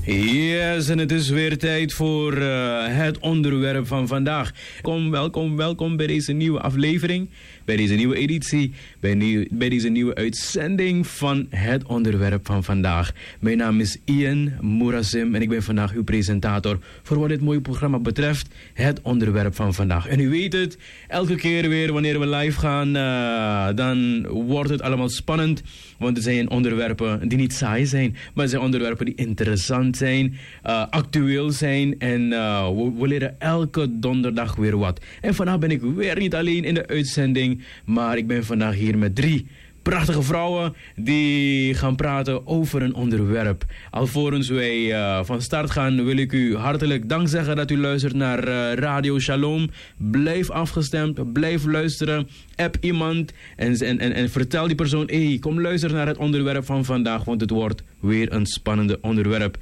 Yes, en het is weer tijd voor het onderwerp van vandaag. Welkom bij deze nieuwe aflevering, bij deze nieuwe editie, bij deze nieuwe uitzending van het onderwerp van vandaag. Mijn naam is Ian Moerasim en ik ben vandaag uw presentator voor wat dit mooie programma betreft, het onderwerp van vandaag. En u weet het, elke keer weer wanneer we live gaan, dan wordt het allemaal spannend. Want er zijn onderwerpen die niet saai zijn, maar er zijn onderwerpen die interessant zijn, actueel zijn en we leren elke donderdag weer wat. En vandaag ben ik weer niet alleen in de uitzending, maar ik ben vandaag hier met 3 prachtige vrouwen die gaan praten over een onderwerp. Alvorens wij van start gaan wil ik u hartelijk dank zeggen dat u luistert naar Radio Shalom. Blijf afgestemd, blijf luisteren. App iemand en vertel die persoon, hey, kom luisteren naar het onderwerp van vandaag, want het wordt weer een spannende onderwerp.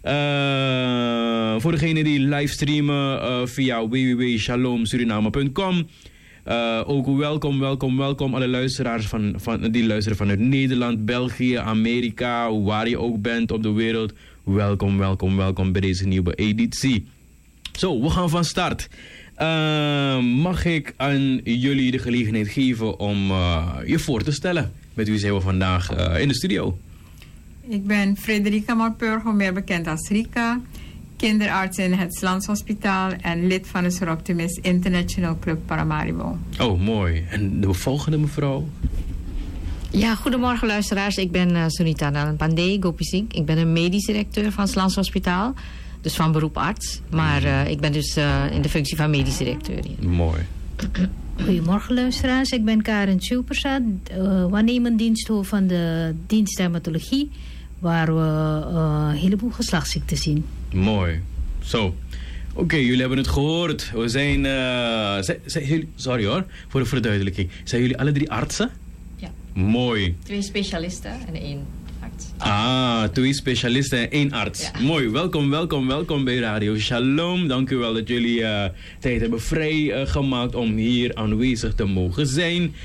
Voor degenen die livestreamen via www.shalomsuriname.com. Ook welkom alle luisteraars die luisteren vanuit Nederland, België, Amerika, waar je ook bent op de wereld. Welkom bij deze nieuwe editie. Zo, we gaan van start. Mag ik aan jullie de gelegenheid geven om je voor te stellen? Met wie zijn we vandaag in de studio? Ik ben Frederica Malpurgo, meer bekend als Rika. Kinderarts in het Landshospitaal en lid van de Soroptimist International Club Paramaribo. Oh, mooi. En de volgende mevrouw? Ja, goedemorgen luisteraars. Ik ben Sunita Nalan-Pandey Gopisink. Ik ben een medisch directeur van het Landshospitaal. Dus van beroep arts. Maar ik ben dus in de functie van medisch directeur hier. Mooi. Goedemorgen luisteraars. Ik ben Karen Tjoepersad, waarnemend diensthoofd van de dienst dermatologie, waar we een heleboel geslachtsziekten zien. Mooi. Zo. Oké, jullie hebben het gehoord. We zijn... sorry hoor, voor de verduidelijking. Zijn jullie alle 3 artsen? Ja. Mooi. 2 specialisten en 1 arts. 2 specialisten en 1 arts. Ja. Mooi. Welkom bij Radio Shalom. Dank u wel dat jullie tijd hebben vrijgemaakt om hier aanwezig te mogen zijn.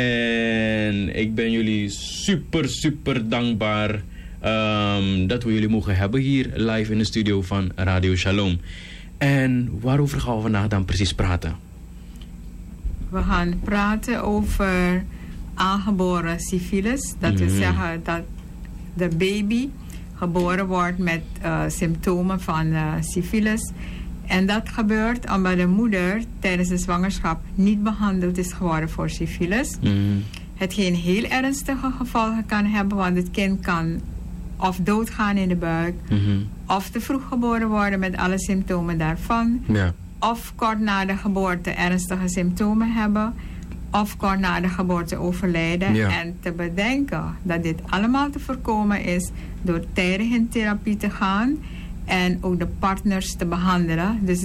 En ik ben jullie super dankbaar dat we jullie mogen hebben hier live in de studio van Radio Shalom. En waarover gaan we vandaag dan precies praten? We gaan praten over aangeboren syfilis. Dat wil zeggen dat de baby geboren wordt met symptomen van syfilis. En dat gebeurt omdat de moeder tijdens de zwangerschap niet behandeld is geworden voor syfilis. Hetgeen heel ernstige gevolgen kan hebben, want het kind kan of doodgaan in de buik, of te vroeg geboren worden met alle symptomen daarvan, of kort na de geboorte ernstige symptomen hebben, of kort na de geboorte overlijden. En te bedenken dat dit allemaal te voorkomen is door tijdig in therapie te gaan en ook de partners te behandelen. Dus